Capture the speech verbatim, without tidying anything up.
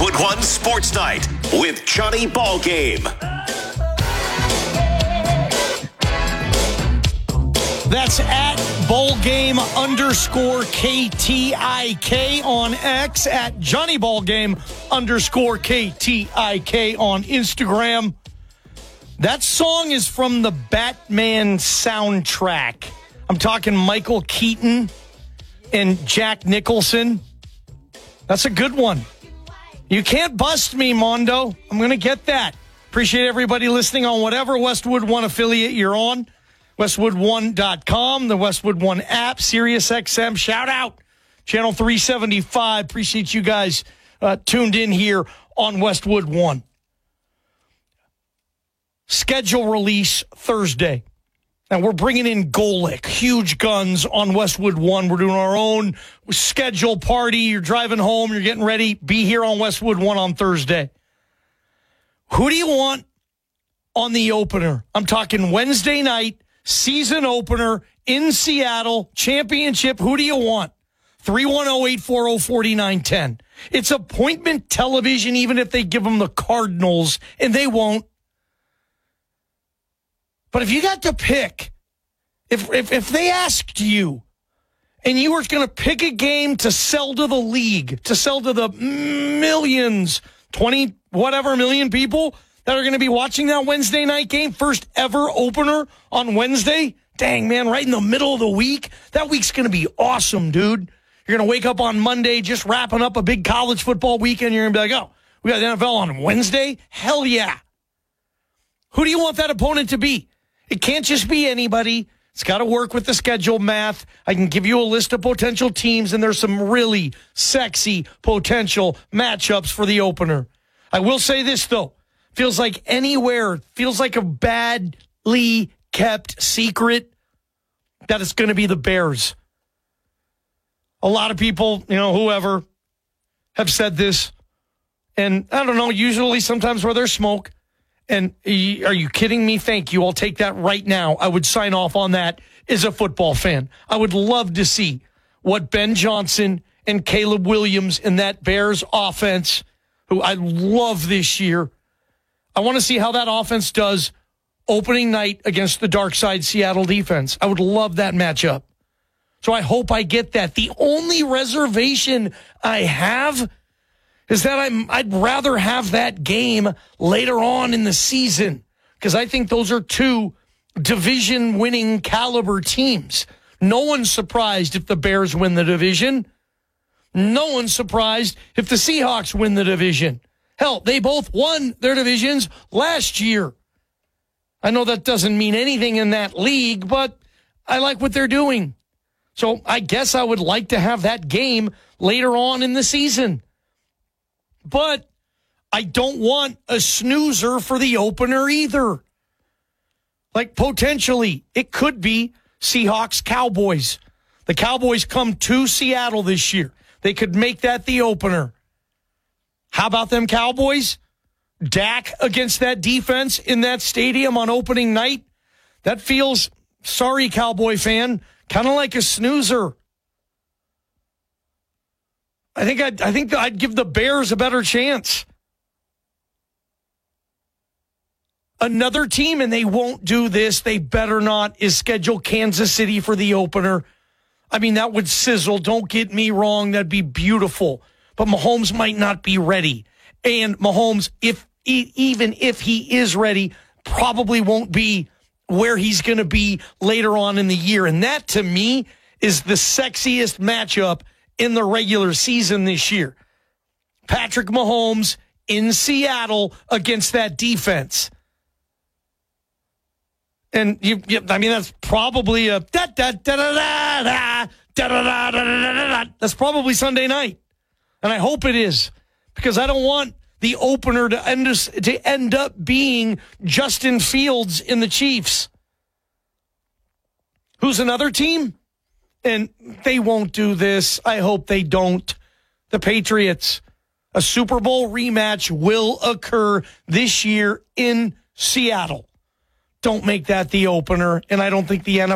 Westwood One Sports Night with Johnny Ballgame. That's at Ballgame underscore K T I K on X, at Johnny Ballgame underscore K T I K on Instagram. That song is from the Batman soundtrack. I'm talking Michael Keaton and Jack Nicholson. That's a good one. You can't bust me, Mondo. I'm going to get that. Appreciate everybody listening on whatever Westwood One affiliate you're on. Westwood one dot com, the Westwood One app, Sirius X M. Shout out, Channel three seventy-five. Appreciate you guys uh, tuned in here on Westwood One. Schedule release Thursday. And we're bringing in Golic, huge guns on Westwood One. We're doing our own schedule party. You're driving home, you're getting ready. Be here on Westwood One on Thursday. Who do you want on the opener? I'm talking Wednesday night. Season opener in Seattle, championship. Who do you want? three one zero, eight four zero, four nine one zero. It's appointment television, even if they give them the Cardinals, and they won't. But if you got to pick, if if, if they asked you, and you were going to pick a game to sell to the league, to sell to the millions, twenty whatever million people that are going to be watching that Wednesday night game, first ever opener on Wednesday. Dang, man, right in the middle of the week. That week's going to be awesome, dude. You're going to wake up on Monday just wrapping up a big college football weekend. You're going to be like, oh, we got the N F L on Wednesday? Hell yeah. Who do you want that opponent to be? It can't just be anybody. It's got to work with the schedule math. I can give you a list of potential teams, and there's some really sexy potential matchups for the opener. I will say this, though. Feels like anywhere, feels like a badly kept secret that it's going to be the Bears. A lot of people, you know, whoever, have said this. And I don't know, usually sometimes where there's smoke. And are you kidding me? Thank you. I'll take that right now. I would sign off on that as a football fan. I would love to see what Ben Johnson and Caleb Williams in that Bears offense, who I love this year, I want to see how that offense does opening night against the dark side Seattle defense. I would love that matchup. So I hope I get that. The only reservation I have is that I'm, I'd rather have that game later on in the season, because I think those are two division-winning caliber teams. No one's surprised if the Bears win the division. No one's surprised if the Seahawks win the division. Hell, they both won their divisions last year. I know that doesn't mean anything in that league, but I like what they're doing. So I guess I would like to have that game later on in the season. But I don't want a snoozer for the opener either. Like, potentially, it could be Seahawks-Cowboys. The Cowboys come to Seattle this year. They could make that the opener. How about them Cowboys? Dak against that defense in that stadium on opening night? That feels, sorry, Cowboy fan, kind of like a snoozer. I think I'd, I think I'd give the Bears a better chance. Another team, and they won't do this, they better not, is schedule Kansas City for the opener. I mean, that would sizzle. Don't get me wrong. That'd be beautiful. But Mahomes might not be ready. And Mahomes, if even if he is ready, probably won't be where he's going to be later on in the year. And that, to me, is the sexiest matchup in the regular season this year. Patrick Mahomes in Seattle against that defense. And you, you I mean, that's probably a da da da da da da da da da da da. That's probably Sunday night. And I hope it is, because I don't want the opener to end, to end up being Justin Fields in the Chiefs. Who's another team? And they won't do this. I hope they don't. The Patriots. A Super Bowl rematch will occur this year in Seattle. Don't make that the opener, and I don't think the N F L